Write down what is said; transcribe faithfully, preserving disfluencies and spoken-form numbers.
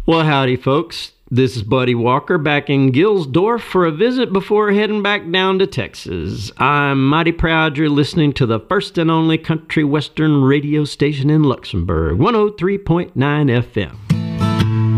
Well, howdy, folks. This is Buddy Walker back in Gilsdorf for a visit before heading back down to Texas. I'm mighty proud you're listening to the first and only country western radio station in Luxembourg, one oh three point nine F M.